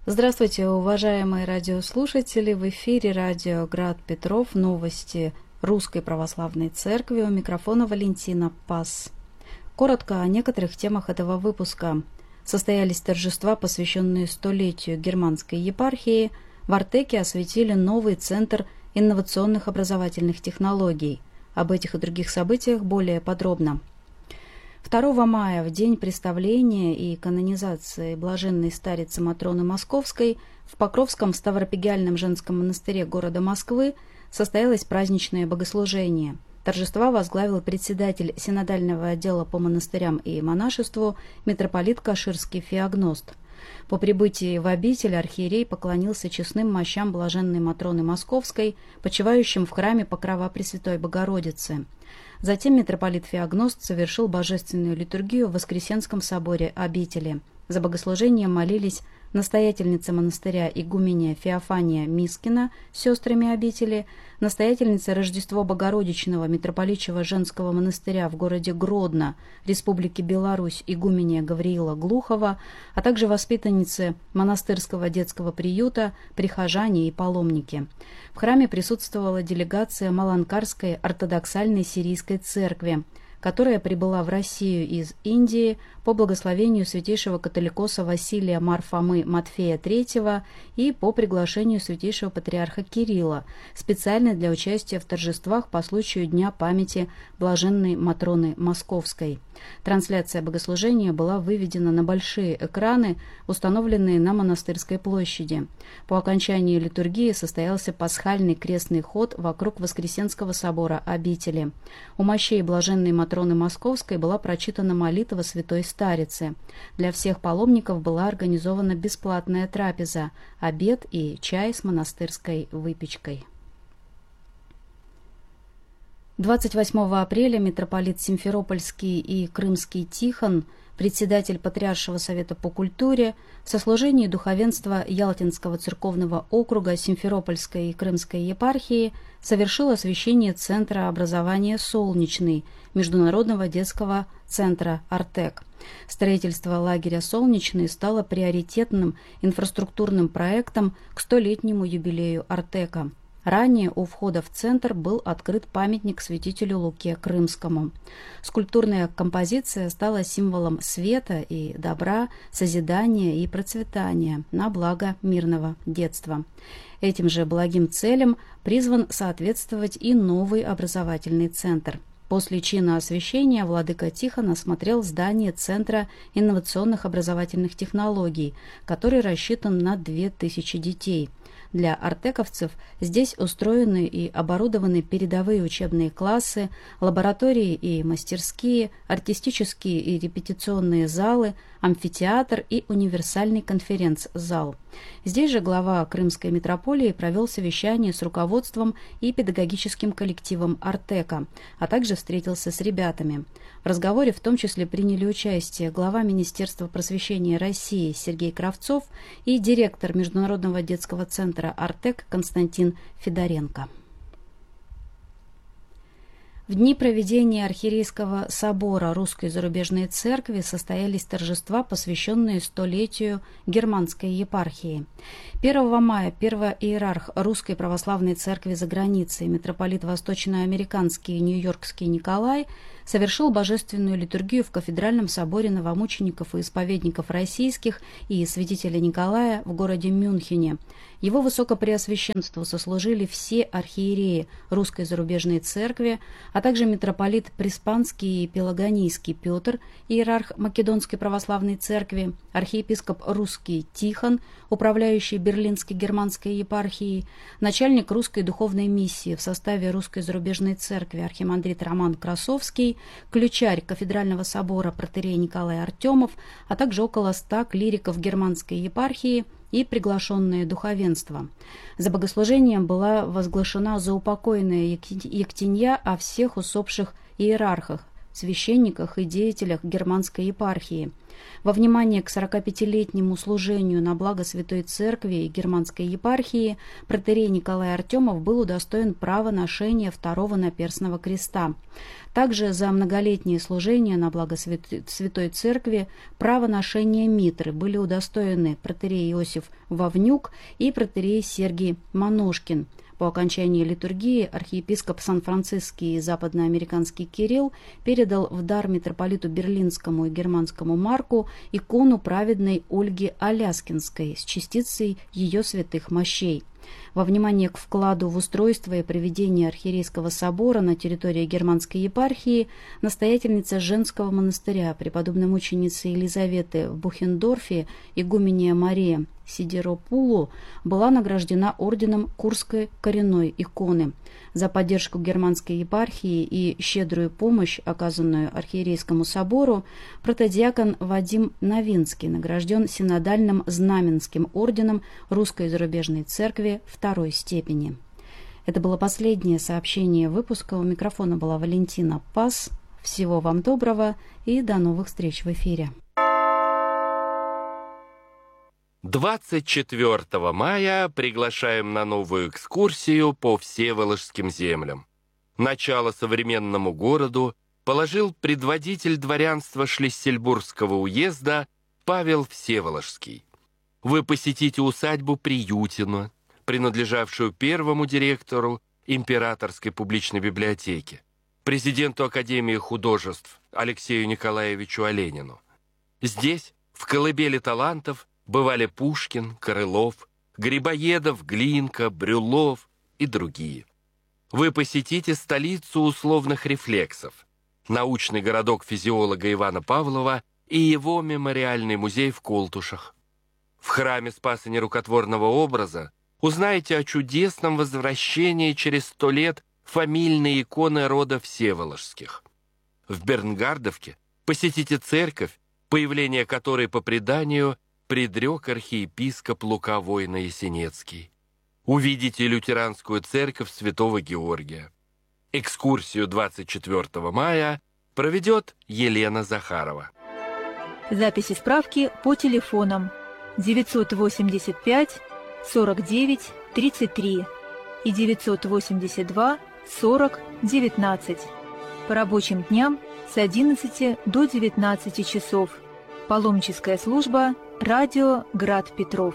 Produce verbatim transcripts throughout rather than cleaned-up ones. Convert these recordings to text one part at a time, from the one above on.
Здравствуйте, уважаемые радиослушатели! В эфире радио «Град Петров», новости Русской Православной Церкви. У микрофона Валентина Пас. Коротко о некоторых темах этого выпуска. Состоялись торжества, посвященные столетию Германской епархии. В Артеке осветили новый центр инновационных образовательных технологий. Об этих и других событиях более подробно. второго мая, в день представления и канонизации блаженной старицы Матроны Московской, в Покровском Ставропигиальном женском монастыре города Москвы состоялось праздничное богослужение. Торжества возглавил председатель синодального отдела по монастырям и монашеству митрополит Каширский Феогност. По прибытии в обитель архиерей поклонился честным мощам блаженной Матроны Московской, почивающим в храме Покрова Пресвятой Богородицы. Затем митрополит Феогност совершил божественную литургию в Воскресенском соборе обители. За богослужением молились настоятельница монастыря игуменья Феофания Мискина с сестрами обители, настоятельница Рождество Богородичного митрополичьего женского монастыря в городе Гродно, Республики Беларусь игуменья Гавриила Глухова, а также воспитанницы монастырского детского приюта, прихожане и паломники. В храме присутствовала делегация Маланкарской ортодоксальной сирийской церкви, которая прибыла в Россию из Индии по благословению святейшего католикоса Василия Марфомы Матфея третьего и по приглашению святейшего патриарха Кирилла, специально для участия в торжествах по случаю Дня памяти блаженной Матроны Московской. Трансляция богослужения была выведена на большие экраны, установленные на Монастырской площади. По окончании литургии состоялся пасхальный крестный ход вокруг Воскресенского собора обители. У мощей блаженной Матроны Московской была прочитана молитва Святой Старицы. Для всех паломников была организована бесплатная трапеза, обед и чай с монастырской выпечкой. двадцать восьмого апреля митрополит Симферопольский и Крымский Тихон, председатель Патриаршего совета по культуре, в сослужении духовенства Ялтинского церковного округа Симферопольской и Крымской епархии совершил освящение Центра образования «Солнечный» Международного детского центра «Артек». Строительство лагеря «Солнечный» стало приоритетным инфраструктурным проектом к столетнему юбилею Артека. Ранее у входа в центр был открыт памятник святителю Луке Крымскому. Скульптурная композиция стала символом света и добра, созидания и процветания на благо мирного детства. Этим же благим целям призван соответствовать и новый образовательный центр. После чина освящения владыка Тихон осмотрел здание Центра инновационных образовательных технологий, который рассчитан на две тысячи детей. Для артековцев здесь устроены и оборудованы передовые учебные классы, лаборатории и мастерские, артистические и репетиционные залы, амфитеатр и универсальный конференц-зал. Здесь же глава Крымской митрополии провел совещание с руководством и педагогическим коллективом Артека, а также встретился с ребятами. В разговоре в том числе приняли участие глава Министерства просвещения России Сергей Кравцов и директор Международного детского центра «Артек» Константин Федоренко. В дни проведения Архиерейского собора Русской зарубежной церкви состоялись торжества, посвященные столетию Германской епархии. первого мая первоиерарх Русской православной церкви за границей, митрополит Восточноамериканский и Нью-Йоркский Николай, совершил божественную литургию в кафедральном соборе новомучеников и исповедников российских и святителя Николая в городе Мюнхене. Его высокопреосвященству сослужили все архиереи Русской зарубежной церкви, а также митрополит Преспанский и Пелагонийский Петр, иерарх Македонской православной церкви, архиепископ Русский Тихон, управляющий Берлинской германской епархией, начальник русской духовной миссии в составе Русской зарубежной церкви архимандрит Роман Красовский, ключарь кафедрального собора протоиерей Николай Артемов, а также около ста клириков германской епархии и приглашенное духовенство. За богослужением была возглашена заупокойная ектенья о всех усопших иерархах, священниках и деятелях германской епархии. Во внимание к сорокапятилетнему служению на благо Святой Церкви и германской епархии протоиерей Николай Артемов был удостоен права ношения второго наперстного креста. Также за многолетнее служение на благо Святой Церкви право ношения митры были удостоены протоиерей Иосиф Вовнюк и протоиерей Сергий Маношкин. По окончании литургии архиепископ Сан-Франциский и западноамериканский Кирилл передал в дар митрополиту Берлинскому и германскому Марку икону праведной Ольги Аляскинской с частицей ее святых мощей. Во внимание к вкладу в устройство и проведение архиерейского собора на территории германской епархии настоятельница женского монастыря преподобной мученицы Елизаветы в Бухендорфе игуменья Мария Сидеропулу была награждена орденом Курской коренной иконы. За поддержку германской епархии и щедрую помощь, оказанную архиерейскому собору, протодиакон Вадим Новинский награжден синодальным знаменским орденом Русской зарубежной церкви второй степени. Это было последнее сообщение выпуска. У микрофона была Валентина Пас. Всего вам доброго и до новых встреч в эфире. двадцать четвёртого мая приглашаем на новую экскурсию по Всеволожским землям. Начало современному городу положил предводитель дворянства Шлиссельбургского уезда Павел Всеволожский. Вы посетите усадьбу Приютино, принадлежавшую первому директору Императорской публичной библиотеки, президенту Академии художеств Алексею Николаевичу Оленину. Здесь, в колыбели талантов, бывали Пушкин, Крылов, Грибоедов, Глинка, Брюллов и другие. Вы посетите столицу условных рефлексов, научный городок физиолога Ивана Павлова и его мемориальный музей в Колтушах. В храме Спаса Нерукотворного образа узнаете о чудесном возвращении через сто лет фамильной иконы рода Всеволожских. В Бернгардовке посетите церковь, появление которой по преданию предрек архиепископ Лука Войно-Ясенецкий. Увидите лютеранскую церковь Святого Георгия. Экскурсию двадцать четвёртого мая проведет Елена Захарова. Записи справки по телефонам девятьсот восемьдесят пять сорок девять тридцать три и девятьсот восемьдесят два сорок девятнадцать. По рабочим дням с одиннадцати до девятнадцати часов. Паломническая служба «Радио Град Петров».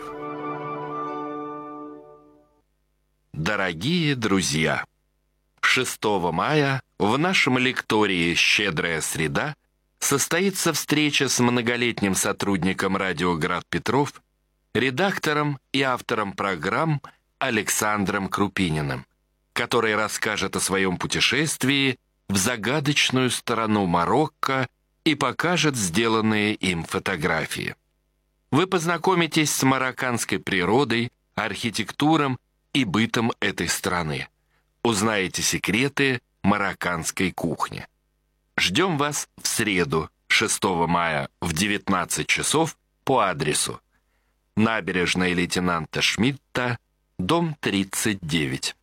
Дорогие друзья, шестого мая в нашем лектории «Щедрая среда» состоится встреча с многолетним сотрудником радио «Град Петров», редактором и автором программ Александром Крупининым, который расскажет о своем путешествии в загадочную сторону Марокко и покажет сделанные им фотографии. Вы познакомитесь с марокканской природой, архитектурой и бытом этой страны. Узнаете секреты марокканской кухни. Ждем вас в среду, шестого мая в девятнадцать часов по адресу набережная лейтенанта Шмидта, дом тридцать девять.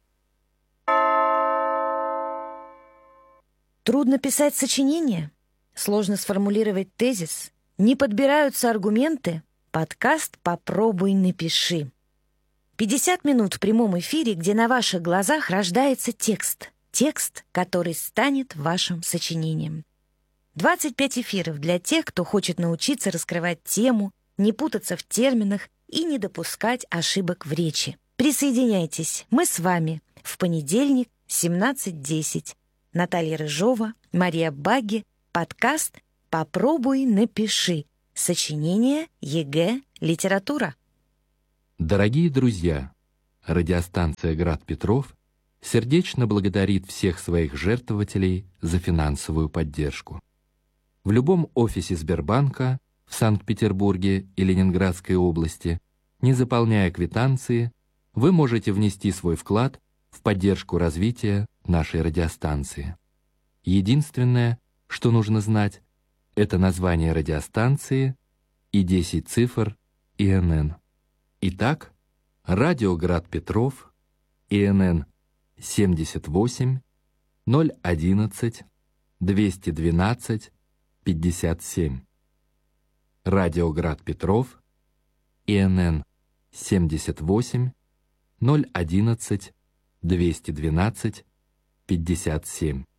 Трудно писать сочинение? Сложно сформулировать тезис? Не подбираются аргументы? Подкаст «Попробуй, напиши». пятьдесят минут в прямом эфире, где на ваших глазах рождается текст. Текст, который станет вашим сочинением. двадцать пять эфиров для тех, кто хочет научиться раскрывать тему, не путаться в терминах и не допускать ошибок в речи. Присоединяйтесь, мы с вами в понедельник, семнадцать десять. Наталья Рыжова, Мария Багги, подкаст «Попробуй, напиши». Сочинение, ЕГЭ, литература. Дорогие друзья, радиостанция «Град Петров» сердечно благодарит всех своих жертвователей за финансовую поддержку. В любом офисе Сбербанка в Санкт-Петербурге и Ленинградской области, не заполняя квитанции, вы можете внести свой вклад в поддержку развития нашей радиостанции. Единственное, что нужно знать, это название радиостанции и десять цифр И Н Н. Итак, радио «Град Петров», И Н Н семьдесят восемь ноль одиннадцать двести двенадцать пятьдесят семь. Радио Град Петров, ИНН семьдесят восемь ноль одиннадцать двести двенадцать пятьдесят семь.